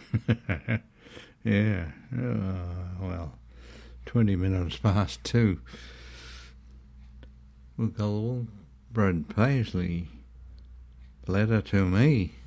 Yeah. Well, 20 minutes past 2. We'll go, Brad Paisley, letter to me.